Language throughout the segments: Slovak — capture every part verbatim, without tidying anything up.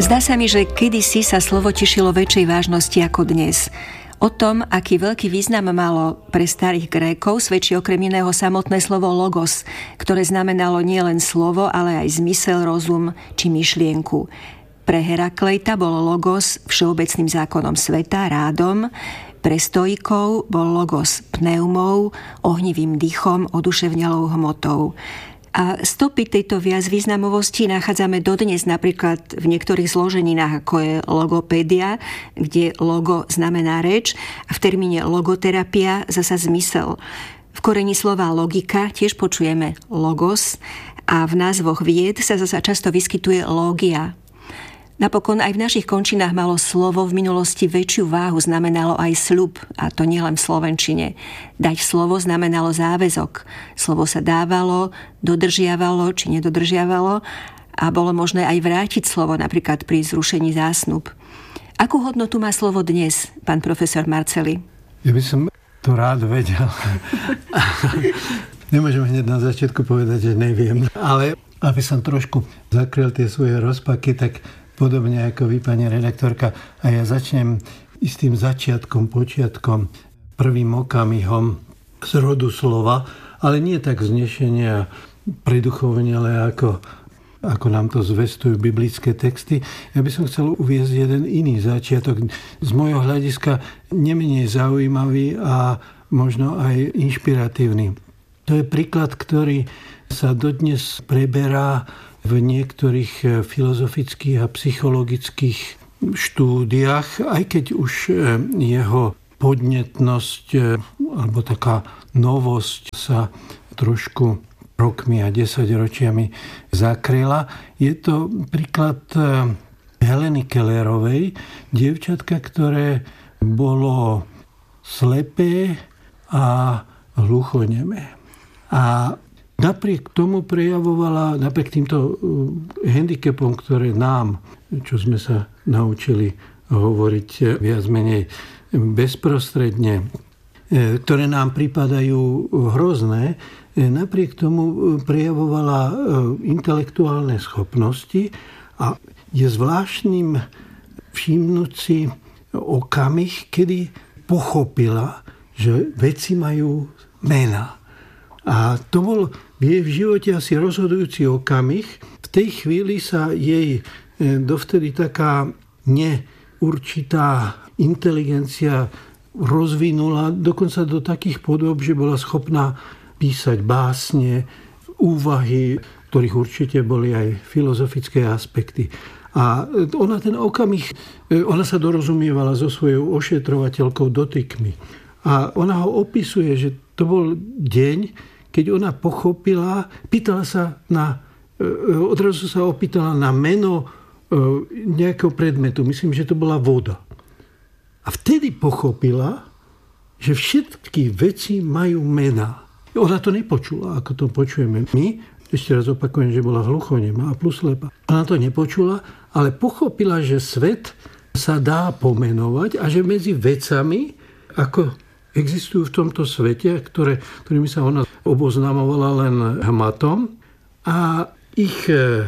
Zdá sa mi, že kedysi sa slovo tešilo väčšej vážnosti ako dnes. O tom, aký veľký význam malo pre starých Grékov, svedčí okrem iného samotné slovo logos, ktoré znamenalo nielen slovo, ale aj zmysel, rozum či myšlienku. Pre Heraklejta bol logos všeobecným zákonom sveta, rádom, pre stoikov bol logos pneumou, ohnivým dychom, oduševňalou hmotou. A stopy tejto viac významovosti nachádzame dodnes napríklad v niektorých zloženinách, ako je logopédia, kde logo znamená reč, a v termíne logoterapia zasa zmysel. V koreni slova logika tiež počujeme logos a v názvoch vied sa zasa často vyskytuje lógia. Napokon aj v našich končinách malo slovo v minulosti väčšiu váhu, znamenalo aj sľub, a to nielen v slovenčine. Dať slovo znamenalo záväzok. Slovo sa dávalo, dodržiavalo či nedodržiavalo a bolo možné aj vrátiť slovo, napríklad pri zrušení zásnub. Akú hodnotu má slovo dnes, pán profesor Marceli? Ja by som to rád vedel. Nemôžem hneď na začiatku povedať, že neviem. Ale aby som trošku zakryl tie svoje rozpaky, tak podobne ako vy, pani redaktorka, a ja začnem istým začiatkom, počiatkom, prvým okamihom z rodu slova, ale nie tak vznešenia preduchovne, ale ako, ako nám to zvestujú biblické texty. Ja by som chcel uviesť jeden iný začiatok, z môjho hľadiska nemenej zaujímavý a možno aj inšpiratívny. To je príklad, ktorý sa dodnes preberá v niektorých filozofických a psychologických štúdiách, aj keď už jeho podnetnosť alebo taká novosť sa trošku rokmi a desaťročiami zakryla. Je to príklad Heleny Kellerovej, dievčatka, ktoré bolo slepé a hluchonemé. A napriek tomu prejavovala, napriek týmto handicapom, ktoré nám, čo sme sa naučili hovoriť viac menej bezprostredne, ktoré nám pripadajú hrozné, napriek tomu prejavovala intelektuálne schopnosti a je zvláštnym všimnúť si okamih, kedy pochopila, že veci majú mená. A to bol v jej živote asi rozhodujúci okamih. V tej chvíli sa jej dovtedy taká neurčitá inteligencia rozvinula dokonca do takých podob, že bola schopná písať básne, úvahy, ktorých určite boli aj filozofické aspekty. A ona ten okamih, ona sa dorozumievala so svojou ošetrovateľkou dotykmi. A ona ho opisuje, že to bol deň, keď ona pochopila, pýtala sa na, odrazu sa opýtala na meno nejakého predmetu. Myslím, že to bola voda. A vtedy pochopila, že všetky veci majú mená. Ona to nepočula, ako to počujeme my. Ešte raz opakujem, že bola hluchonemá a plus slepá. Ona to nepočula, ale pochopila, že svet sa dá pomenovať a že medzi vecami, ako existujú v tomto svete, ktoré, ktorými sa ona oboznamovala len hmatom, a ich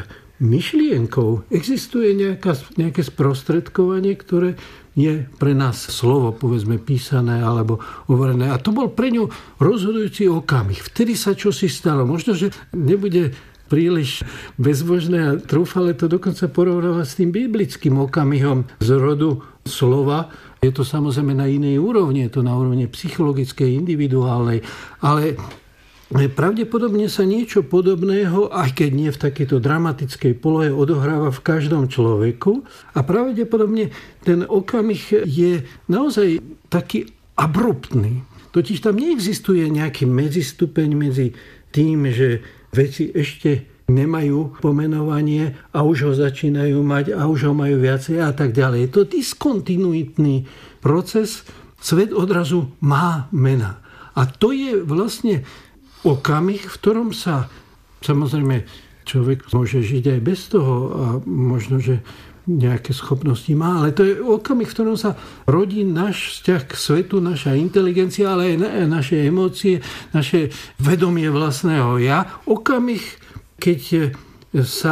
myšlienkou existuje nejaká, nejaké sprostredkovanie, ktoré je pre nás slovo, povedzme, písané alebo hovorené. A to bol pre ňu rozhodujúci okamih. Vtedy sa čosi stalo. Možno, že nebude príliš bezbožné a trúfale to dokonca porovnávať s tým biblickým okamihom z rodu slova. Je to samozrejme na inej úrovni, je to na úrovni psychologickej, individuálnej, ale pravdepodobne sa niečo podobného, aj keď nie v takejto dramatickej polohe, odohráva v každom človeku. A pravdepodobne ten okamih je naozaj taký abruptný. Totiž tam neexistuje nejaký medzistupeň medzi tým, že veci ešte nemajú pomenovanie a už ho začínajú mať a už ho majú viacej a tak ďalej. Je to diskontinuitný proces. Svet odrazu má mena. A to je vlastne okamih, v ktorom sa samozrejme človek môže žiť aj bez toho a možno, že nejaké schopnosti má, ale to je okamih, v ktorom sa rodí náš vzťah k svetu, naša inteligencia, ale aj naše emócie, naše vedomie vlastného ja. Okamih, keď sa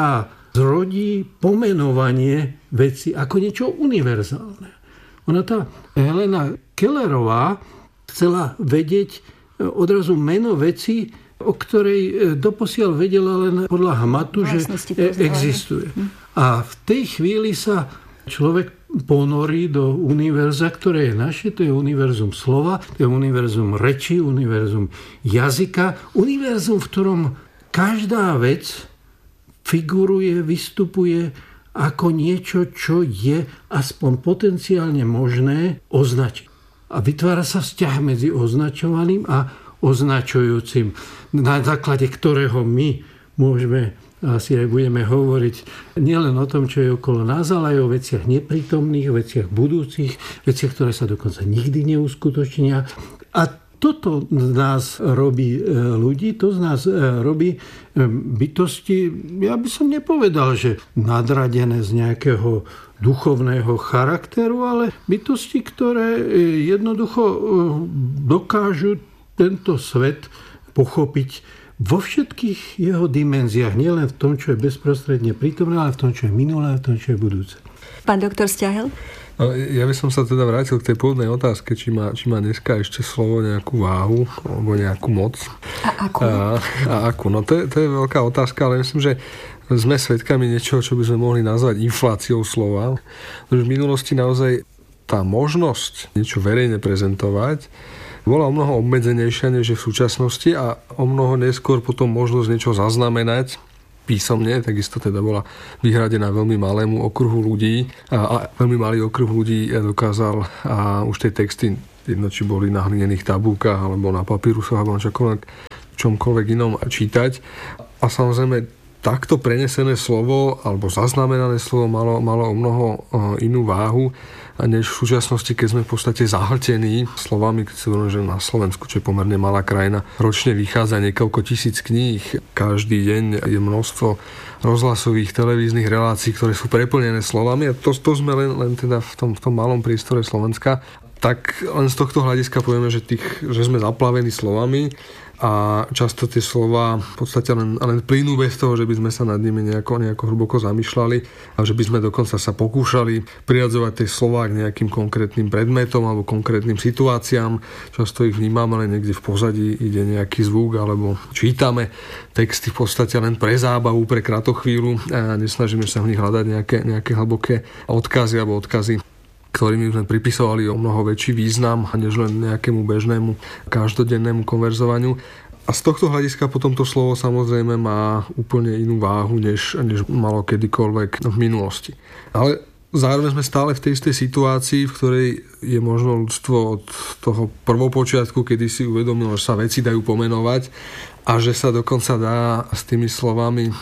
zrodí pomenovanie veci ako niečo univerzálne. Ona tá Helena Kellerová chcela vedieť odrazu meno veci, o ktorej doposiaľ vedela len podľa hmatu, že existuje. A v tej chvíli sa človek ponorí do univerza, ktoré je naše, to je univerzum slova, to je univerzum reči, univerzum jazyka, univerzum, v ktorom každá vec figuruje, vystupuje ako niečo, čo je aspoň potenciálne možné označiť. A vytvára sa vzťah medzi označovaným a označujúcim, na základe ktorého my môžeme, asi aj budeme hovoriť nielen o tom, čo je okolo nás, ale aj o veciach neprítomných, veciach budúcich, veciach, ktoré sa dokonca nikdy neuskutočnia. A toto z nás robí ľudí, to z nás robí bytosti, ja by som nepovedal, že nadradené z nejakého duchovného charakteru, ale bytosti, ktoré jednoducho dokážu tento svet pochopiť vo všetkých jeho dimenziách, nielen v tom, čo je bezprostredne prítomné, ale v tom, čo je minulé, v tom, čo je budúce. Pán doktor Stiahel? Ja by som sa teda vrátil k tej pôvodnej otázke, či má, či má dneska ešte slovo nejakú váhu alebo nejakú moc. A akú? A, a akú? No to je, to je veľká otázka, ale myslím, že sme svedkami niečoho, čo by sme mohli nazvať infláciou slova. V minulosti naozaj tá možnosť niečo verejne prezentovať bola o mnoho obmedzenejšia než v súčasnosti a o mnoho neskôr potom možnosť niečo zaznamenať písomne, takisto teda bola vyhradená veľmi malému okruhu ľudí a, a veľmi malý okruh ľudí dokázal a už tie texty, jedno či boli na hlinených tabulkách alebo na papírusoch alebo na čokoľvek, čomkoľvek inom čítať. A samozrejme takto prenesené slovo alebo zaznamenané slovo malo, malo o mnoho inú váhu než v súčasnosti, keď sme v podstate zahltení slovami, keď si hovorím, že na Slovensku, čo je pomerne malá krajina, ročne vychádza niekoľko tisíc kníh. Každý deň je množstvo rozhlasových, televíznych relácií, ktoré sú preplnené slovami a to, to sme len, len teda v tom, v tom malom priestore Slovenska. Tak len z tohto hľadiska povieme, že, tých, že sme zaplavení slovami a často tie slova v podstate len, len plynú bez toho, že by sme sa nad nimi nejako, nejako hlboko zamýšľali a že by sme dokonca sa pokúšali priradzovať tie slová k nejakým konkrétnym predmetom alebo konkrétnym situáciám. Často ich vnímame len niekde v pozadí, ide nejaký zvuk alebo čítame texty v podstate len pre zábavu, pre kratochvíľu a nesnažíme sa v nich hľadať nejaké, nejaké hlboké odkazy alebo odkazy, ktorými sme pripisovali o mnoho väčší význam, než len nejakému bežnému každodennému konverzovaniu. A z tohto hľadiska potom to slovo samozrejme má úplne inú váhu, než, než malo kedykoľvek v minulosti. Ale zároveň sme stále v tej istej situácii, v ktorej je možno ľudstvo od toho prvopočiatku, kedy si uvedomilo, že sa veci dajú pomenovať a že sa dokonca dá s tými slovami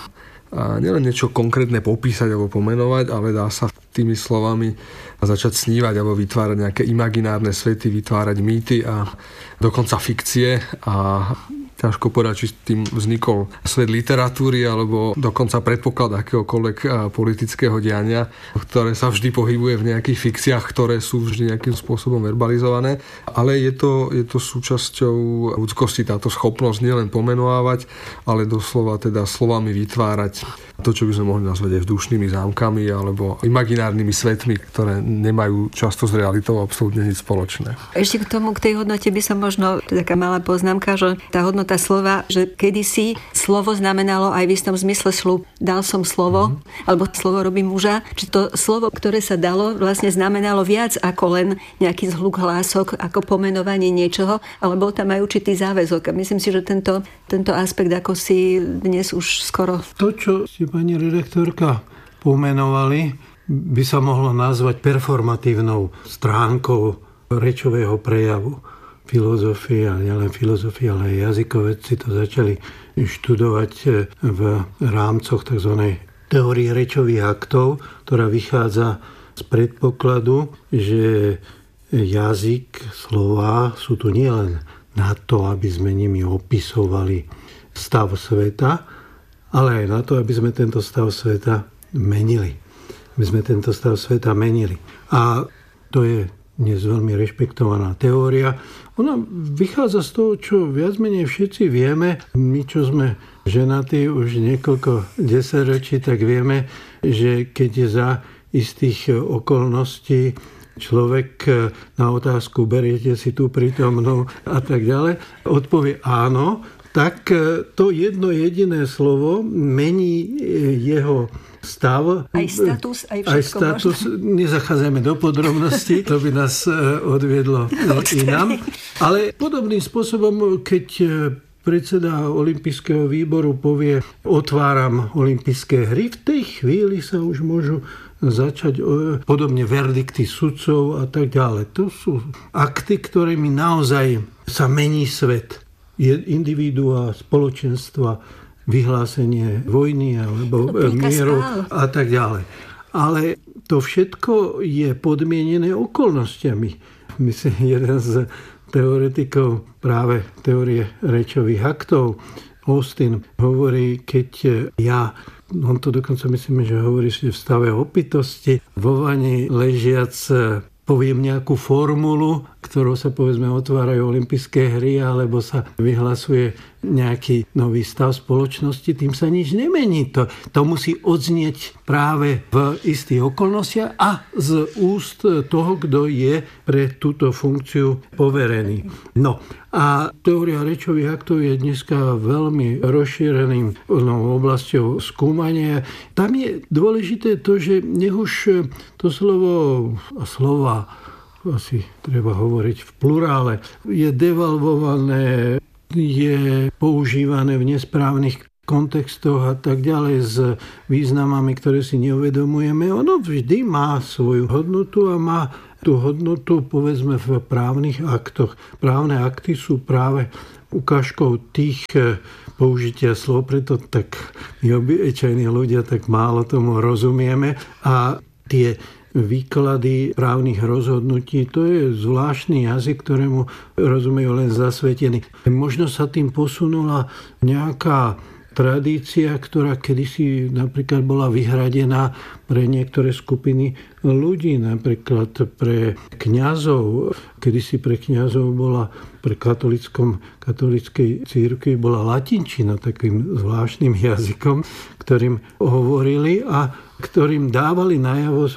a nielen niečo konkrétne popísať alebo pomenovať, ale dá sa tými slovami začať snívať alebo vytvárať nejaké imaginárne svety, vytvárať mýty a dokonca fikcie a ťažko povedať, či tým vznikol svet literatúry alebo dokonca predpoklad akéhokoľvek politického diania, ktoré sa vždy pohybuje v nejakých fikciách, ktoré sú vždy nejakým spôsobom verbalizované. Ale je to, je to súčasťou ľudskosti táto schopnosť nielen pomenovávať, ale doslova teda slovami vytvárať to, čo by sme mohli nazvať aj vzdušnými zámkami alebo imaginárnymi svetmi, ktoré nemajú často s realitou absolútne nič spoločné. Ešte k tomu, k tej hodnote by som možno, taká malá poznámka, že tá hodnota slova, že kedysi slovo znamenalo aj v istom zmysle slúb. Dal som slovo, mm. alebo slovo robí muža. Či to slovo, ktoré sa dalo, vlastne znamenalo viac ako len nejaký zhluk hlások, ako pomenovanie niečoho, alebo tam aj určitý záväzok. A myslím si, že tento, tento aspekt ako si dnes už skoro... To, čo ste pani redaktorka pomenovali, by sa mohlo nazvať performatívnou stránkou rečového prejavu. Filozofia, nielen filozofia, ale aj jazykovedci to začali študovať v rámcoch tzv. Teórie rečových aktov, ktorá vychádza z predpokladu, že jazyk, slova sú tu nielen na to, aby sme nimi opisovali stav sveta, ale aj na to, aby sme tento stav sveta menili. Aby sme tento stav sveta menili. A to je dnes veľmi rešpektovaná teória. Ona vychádza z toho, čo viac menej všetci vieme. My, čo sme ženatí už niekoľko desaťročí, tak vieme, že keď je za istých okolností človek na otázku beriete si tú prítomnú a tak ďalej, odpovie áno, tak to jedno jediné slovo mení jeho stav. Aj status, aj všetko aj status. Možno. Nezachádzame do podrobností, to by nás odviedlo inám. Ale podobným spôsobom, keď predseda olympijského výboru povie otváram olympijské hry, v tej chvíli sa už môžu začať podobne verdikty sudcov a tak ďalej. To sú akty, ktorými naozaj sa mení svet. Individuá, spoločenstva, vyhlásenie vojny alebo mieru a tak ďalej. Ale to všetko je podmienené okolnostiami. Myslím, jeden z teoretikov práve teórie rečových aktov, Austin, hovorí, keď ja, on to dokonca myslím, že hovorí, že v stave opitosti, vo vani ležiac poviem nejakú formulu, ktorou sa povedzme otvárajú olympijské hry alebo sa vyhlasuje nejaký nový stav spoločnosti, tým sa nič nemení. To, to musí odznieť práve v istých okolnostiach a z úst toho, kto je pre túto funkciu poverený. No a teória rečových aktov je dneska veľmi rozšíreným oblasťou skúmania. Tam je dôležité to, že nech už to slovo a slova asi treba hovoriť v plurále, je devalvované, je používané v nesprávnych kontextoch a tak ďalej s významami, ktoré si neuvedomujeme. Ono vždy má svoju hodnotu a má tú hodnotu, povedzme, v právnych aktoch. Právne akty sú práve ukážkou tých použitia slov, preto tak my obyčajní ľudia tak málo tomu rozumieme a tie výklady právnych rozhodnutí, to je zvláštny jazyk, ktorému rozumejú len zasvetení. Možno sa tým posunula nejaká tradícia, ktorá kedysi napríklad bola vyhradená pre niektoré skupiny ľudí, napríklad pre kňazov. Kedysi pre kňazov bola pre katolickom, katolíckej cirkvi bola latinčina takým zvláštnym jazykom, ktorým hovorili a ktorým dávali najavo,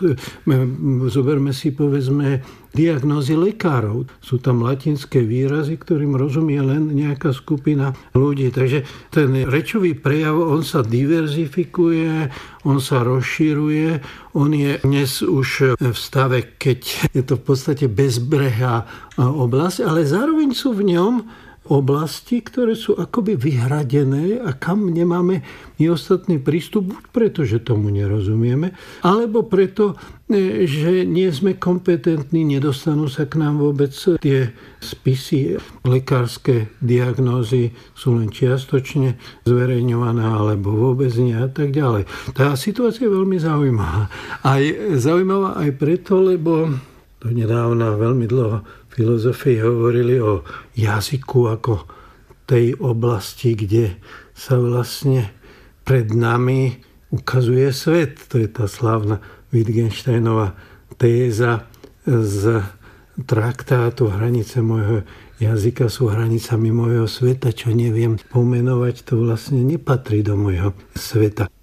zoberme si povedzme diagnózy lekárov. Sú tam latinské výrazy, ktorým rozumie len nejaká skupina ľudí. Takže ten rečový prejav, on sa diverzifikuje, on sa rozširuje, on je dnes už v stave, keď je to v podstate bezbrehá oblasť, ale zároveň sú v ňom oblasti, ktoré sú akoby vyhradené a kam nemáme my ostatný prístup, buď preto, že tomu nerozumieme, alebo preto, že nie sme kompetentní, nedostanú sa k nám vôbec tie spisy, lekárske diagnózy sú len čiastočne zverejňované, alebo vôbec nie a tak ďalej. Tá situácia je veľmi zaujímavá. Aj zaujímavá aj preto, lebo to nedávna veľmi dlho filozofii hovorili o jazyku ako tej oblasti, kde sa vlastne pred nami ukazuje svet. To je tá slávna Wittgensteinová téza z traktátu Hranice môjho jazyka sú hranicami môjho sveta. Čo neviem pomenovať, to vlastne nepatrí do môjho sveta.